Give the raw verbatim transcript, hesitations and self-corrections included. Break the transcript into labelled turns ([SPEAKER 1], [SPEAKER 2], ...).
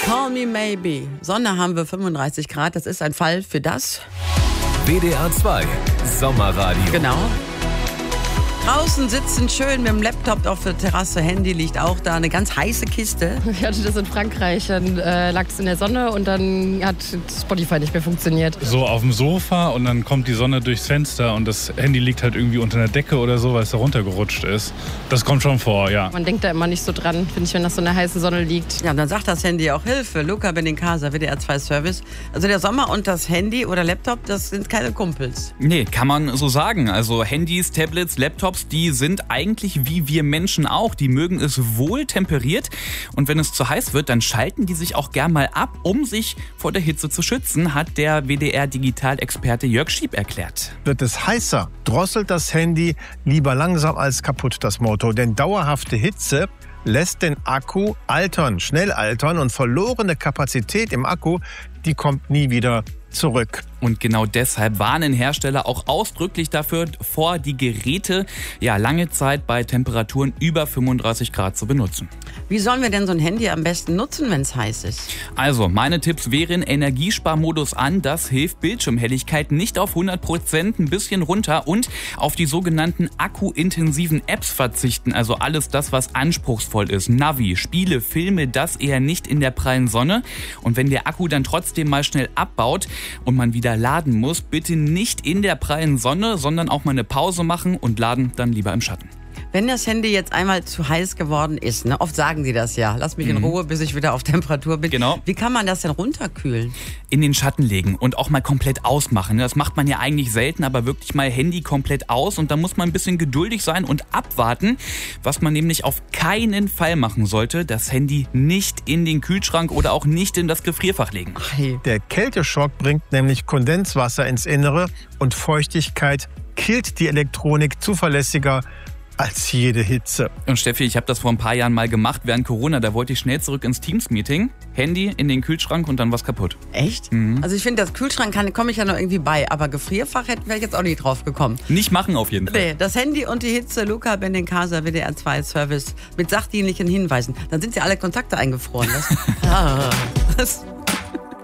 [SPEAKER 1] Call me maybe. Sonne haben wir fünfunddreißig Grad. Das ist ein Fall für das.
[SPEAKER 2] W D R zwei Sommerradio.
[SPEAKER 1] Genau. Draußen sitzen schön mit dem Laptop auf der Terrasse, Handy liegt auch da, eine ganz heiße Kiste.
[SPEAKER 3] Ich hatte das in Frankreich, dann äh, lag es in der Sonne und dann hat Spotify nicht mehr funktioniert.
[SPEAKER 4] So auf dem Sofa und dann kommt die Sonne durchs Fenster und das Handy liegt halt irgendwie unter einer Decke oder so, weil es da runtergerutscht ist. Das kommt schon vor, ja.
[SPEAKER 3] Man denkt da immer nicht so dran, finde ich, wenn das so in der heißen Sonne liegt.
[SPEAKER 1] Ja, dann sagt das Handy auch Hilfe. Luca Benincasa, W D R zwei Service. Also der Sommer und das Handy oder Laptop, das sind keine Kumpels.
[SPEAKER 5] Nee, kann man so sagen. Also Handys, Tablets, Laptops, die sind eigentlich wie wir Menschen auch. Die mögen es wohl temperiert. Und wenn es zu heiß wird, dann schalten die sich auch gern mal ab, um sich vor der Hitze zu schützen, hat der W D R-Digitalexperte Jörg Schieb erklärt.
[SPEAKER 6] Wird es heißer, drosselt das Handy lieber langsam als kaputt, das Motto. Denn dauerhafte Hitze lässt den Akku altern, schnell altern, und verlorene Kapazität im Akku, die kommt nie wieder zurück.
[SPEAKER 5] Und genau deshalb warnen Hersteller auch ausdrücklich dafür vor, die Geräte ja lange Zeit bei Temperaturen über fünfunddreißig Grad zu benutzen.
[SPEAKER 1] Wie sollen wir denn so ein Handy am besten nutzen, wenn es heiß ist?
[SPEAKER 5] Also, meine Tipps wären Energiesparmodus an, das hilft, Bildschirmhelligkeit nicht auf hundert Prozent, ein bisschen runter, und auf die sogenannten akkuintensiven Apps verzichten, also alles das, was anspruchsvoll ist. Navi, Spiele, Filme, das eher nicht in der prallen Sonne. Und wenn der Akku dann trotzdem mal schnell abbaut und man wieder laden muss, bitte nicht in der prallen Sonne, sondern auch mal eine Pause machen und laden dann lieber im Schatten.
[SPEAKER 1] Wenn das Handy jetzt einmal zu heiß geworden ist, ne, oft sagen die das ja, lass mich in Ruhe, bis ich wieder auf Temperatur bin.
[SPEAKER 5] Genau.
[SPEAKER 1] Wie kann man das denn runterkühlen?
[SPEAKER 5] In den Schatten legen und auch mal komplett ausmachen. Das macht man ja eigentlich selten, aber wirklich mal Handy komplett aus, und da muss man ein bisschen geduldig sein und abwarten. Was man nämlich auf keinen Fall machen sollte, das Handy nicht in den Kühlschrank oder auch nicht in das Gefrierfach legen.
[SPEAKER 1] Hey.
[SPEAKER 6] Der Kälteschock bringt nämlich Kondenswasser ins Innere, und Feuchtigkeit killt die Elektronik zuverlässiger als jede Hitze.
[SPEAKER 5] Und Steffi, ich habe das vor ein paar Jahren mal gemacht während Corona. Da wollte ich schnell zurück ins Teams-Meeting, Handy in den Kühlschrank und dann was kaputt.
[SPEAKER 1] Echt? Mhm. Also ich finde, das Kühlschrank komme ich ja noch irgendwie bei, aber Gefrierfach hätten wir jetzt auch nicht drauf gekommen.
[SPEAKER 5] Nicht machen auf jeden Fall.
[SPEAKER 1] Nee, das Handy und die Hitze, Luca Benincasa, W D R zwei Service mit sachdienlichen Hinweisen. Dann sind ja alle Kontakte eingefroren. Das, ah, das